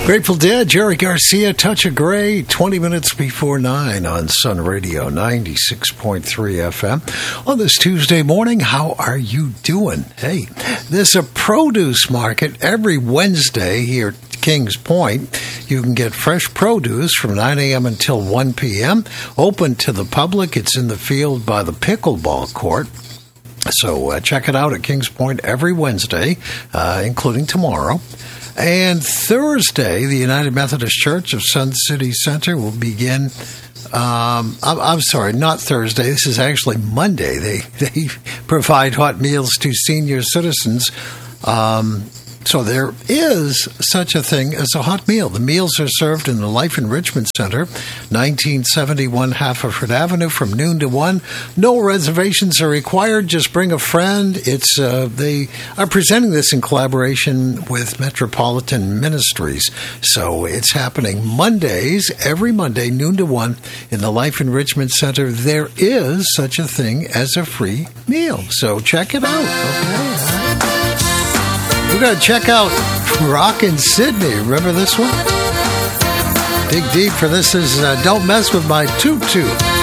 Grateful Dead, Jerry Garcia, Touch of Grey, 20 minutes before 9 on Sun Radio 96.3 FM. On this Tuesday morning, how are you doing? Hey, there's a produce market every Wednesday here at Kings Point. You can get fresh produce from 9 a.m. until 1 p.m. Open to the public. It's in the field by the pickleball court. So check it out at Kings Point every Wednesday, including tomorrow. And Thursday, the United Methodist Church of Sun City Center will begin. I'm sorry, not Thursday. This is actually Monday. They provide hot meals to senior citizens. So there is such a thing as a hot meal. The meals are served in the Life Enrichment Center, 1971 Haverford Avenue, from noon to 1. No reservations are required. Just bring a friend. They are presenting this in collaboration with Metropolitan Ministries. So it's happening Mondays, every Monday, noon to 1, in the Life Enrichment Center. There is such a thing as a free meal. So check it out. Okay. We're going to check out Rockin' Sydney. Remember this one? Dig deep for this is Don't Mess With My Tutu.